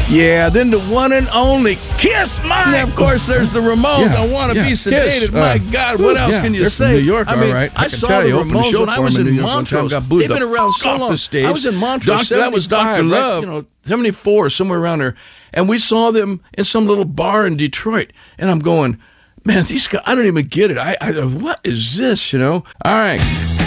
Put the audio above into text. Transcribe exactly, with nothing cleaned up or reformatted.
Yeah, then the one and only Kiss Mike. Yeah, of course, there's the Ramones. Yeah, I want to yeah, be Kiss. sedated. Uh, My God, what else yeah, can you they're say? from New York, I mean, all right. I I, can saw tell the you, opened the Ramones show when I for was them in in New York one time, Montrose. got booed They've the been around so off long. the stage. I was in Montrose. Doc- that was Doctor seventy-five, like, Love. you know, seventy-four, somewhere around there. And we saw them in some little bar in Detroit. And I'm going, man, these guys, I don't even get it. I, I what is this, you know? All right.